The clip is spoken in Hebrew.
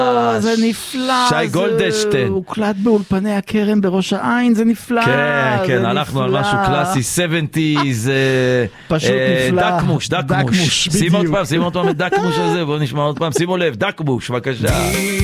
זה נפלא. שי גולדשטיין. הוא הוקלט באולפני הכרם בראש העין, זה נפלא. כן, הלכנו על משהו קלאסי, 70s, פשוט נפלא. דקמוש. שים עוד פעם את דקמוש הזה, בואו נשמע עוד פעם, שימו לב, דקמוש, בבקשה.